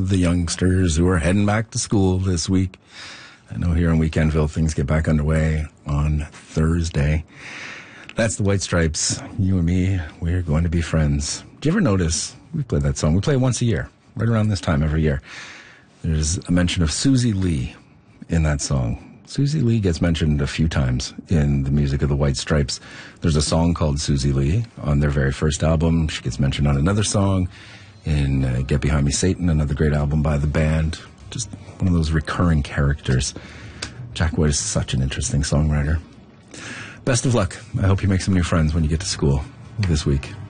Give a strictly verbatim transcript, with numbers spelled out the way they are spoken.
of the youngsters who are heading back to school this week. I know here in Weekendville things get back underway on Thursday. That's the White Stripes. You and me, we're going to be friends. Do you ever notice, we play that song, we play it once a year, right around this time every year. There's a mention of Susie Lee in that song. Susie Lee gets mentioned a few times in the music of the White Stripes. There's a song called Susie Lee on their very first album. She gets mentioned on another song in uh, Get Behind Me, Satan, another great album by the band. Just one of those recurring characters. Jack White is such an interesting songwriter. Best of luck. I hope you make some new friends when you get to school this week.